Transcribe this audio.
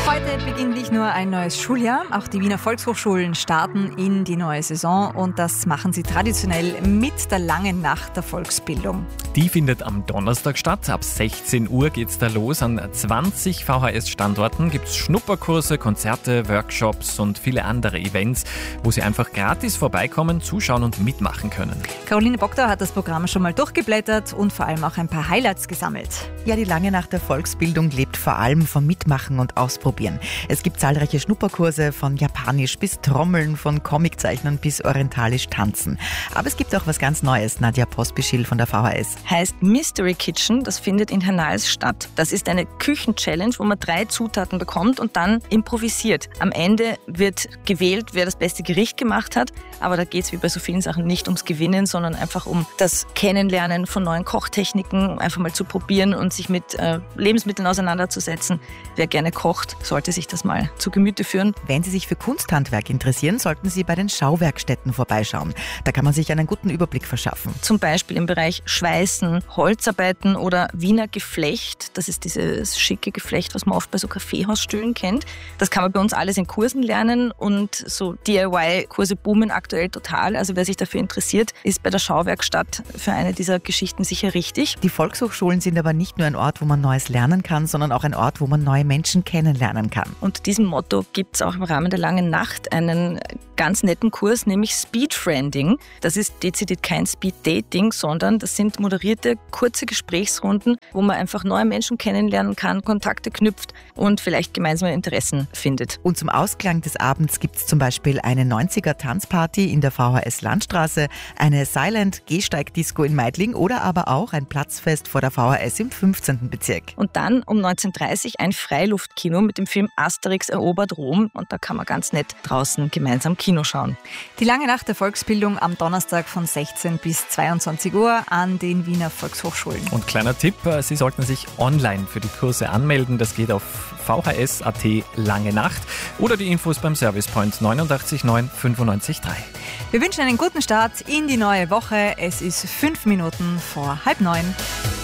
Heute beginnt nicht nur ein neues Schuljahr, auch die Wiener Volkshochschulen starten in die neue Saison und das machen sie traditionell mit der langen Nacht der Volksbildung. Die findet am Donnerstag statt. Ab 16 Uhr geht's da los. An 20 VHS-Standorten gibt's Schnupperkurse, Konzerte, Workshops und viele andere Events, wo Sie einfach gratis vorbeikommen, zuschauen und mitmachen können. Caroline Bockter hat das Programm schon mal durchgeblättert und vor allem auch ein paar Highlights gesammelt. Ja, die lange Nacht der Volksbildung lebt vor allem vom Mitmachen und Ausprobieren. Es gibt zahlreiche Schnupperkurse von Japanisch bis Trommeln, von Comiczeichnern bis orientalisch Tanzen. Aber es gibt auch was ganz Neues, Nadja Pospischil von der VHS. Heißt Mystery Kitchen, das findet in Hernals statt. Das ist eine Küchenchallenge, wo man 3 Zutaten bekommt und dann improvisiert. Am Ende wird gewählt, wer das beste Gericht gemacht hat, aber da geht es wie bei so vielen Sachen nicht ums Gewinnen, sondern einfach um das Kennenlernen von neuen Kochtechniken, einfach mal zu probieren und sich mit Lebensmitteln auseinanderzusetzen. Wer gerne kocht, sollte sich das mal zu Gemüte führen. Wenn Sie sich für Kunsthandwerk interessieren, sollten Sie bei den Schauwerkstätten vorbeischauen. Da kann man sich einen guten Überblick verschaffen. Zum Beispiel im Bereich Schweißen, Holzarbeiten oder Wiener Geflecht. Das ist dieses schicke Geflecht, was man oft bei so Kaffeehausstühlen kennt. Das kann man bei uns alles in Kursen lernen und so DIY-Kurse boomen aktuell total. Also wer sich dafür interessiert, ist bei der Schauwerkstatt für eine dieser Geschichten sicher richtig. Die Volkshochschulen sind aber nicht nur ein Ort, wo man Neues lernen kann, sondern auch ein Ort, wo man neue Menschen kennenlernen kann. Unter diesem Motto gibt es auch im Rahmen der langen Nacht einen ganz netten Kurs, nämlich Speedfriending. Das ist dezidiert kein Speed-Dating, sondern das sind moderierte, kurze Gesprächsrunden, wo man einfach neue Menschen kennenlernen kann, Kontakte knüpft und vielleicht gemeinsame Interessen findet. Und zum Ausklang des Abends gibt es zum Beispiel eine 90er-Tanzparty in der VHS Landstraße, eine Silent-Gehsteig-Disco in Meidling oder aber auch ein Platzfest vor der VHS im 15. Bezirk. Und dann um 19:30 Uhr ein Freiluftkino mit dem Film Asterix erobert Rom und da kann man ganz nett draußen gemeinsam Kino schauen. Die lange Nacht der Volksbildung am Donnerstag von 16 bis 22 Uhr an den Wiener Volkshochschulen. Und kleiner Tipp, Sie sollten sich online für die Kurse anmelden. Das geht auf vhs.at lange Nacht oder die Infos beim Servicepoint 89 9 95 3. Wir wünschen einen guten Start in die neue Woche. Es ist 5 Minuten vor 8:30.